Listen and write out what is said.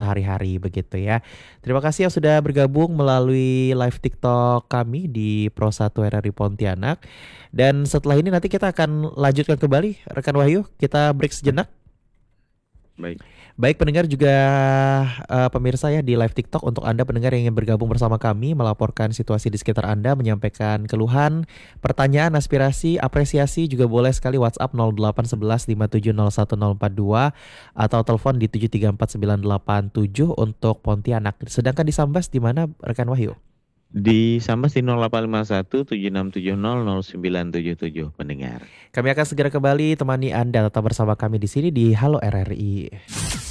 sehari-hari begitu ya. Terima kasih yang sudah bergabung melalui live TikTok kami di Pro 1 RRI Pontianak. Dan setelah ini nanti kita akan lanjutkan kembali rekan Wahyu. Kita break sejenak. Baik. Baik pendengar juga pemirsa ya di live TikTok, untuk Anda pendengar yang ingin bergabung bersama kami melaporkan situasi di sekitar Anda, menyampaikan keluhan, pertanyaan, aspirasi, apresiasi, juga boleh sekali WhatsApp 0811 5701042 atau telepon di 7349987 untuk Pontianak. Sedangkan di Sambas di mana rekan Wahyu? Di Sambas di 0851 7670 0977 pendengar. Kami akan segera kembali temani Anda, tetap bersama kami di sini di Halo RRI.